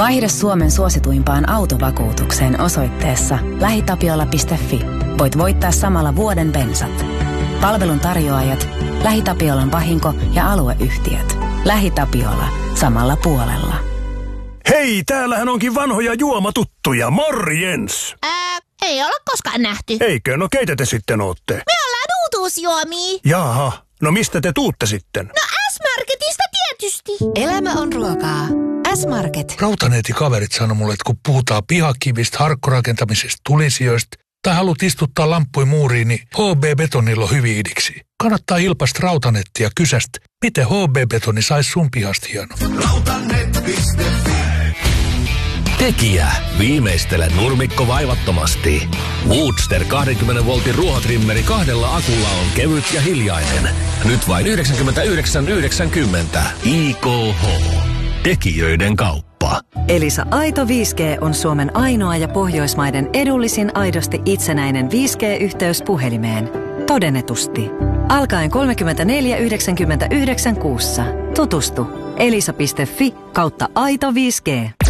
Vaihda Suomen suosituimpaan autovakuutukseen osoitteessa lähitapiola.fi. Voit voittaa samalla vuoden bensat. Palvelun tarjoajat, LähiTapiolan vahinko- ja alueyhtiöt. LähiTapiola. Samalla puolella. Hei, täällähän onkin vanhoja juomatuttuja. Morjens! Ei olla koskaan nähty. Eikö? No keitä te sitten ootte? Me ollaan uutuusjuomia. Jaha, no mistä te tuutte sitten? No S-Marketista tietysti. Elämä on ruokaa. S-Market. Rautaneetikaverit sanoi mulle, että kun puhutaan pihakivistä, harkkorakentamisesta, tulisijoista tai haluat istuttaa lamppui muuriin, niin HB-betonilla on hyvin idiksi. Kannattaa ilpasta Rautanettia kysästä, miten HB-betoni sais sun pihasta hieno. Rautanet.fi. Tekijä. Viimeistele nurmikko vaivattomasti. Woodster 20 voltin ruohotrimmeri 2 akulla on kevyt ja hiljainen. Nyt vain 99,90. IKH. Tekijöiden kauppa. Elisa Aito 5G on Suomen ainoa ja Pohjoismaiden edullisin aidosti itsenäinen 5G-yhteys puhelimeen. Todennetusti. Alkaen 34,99 kuussa. Tutustu. elisa.fi/Aito 5G.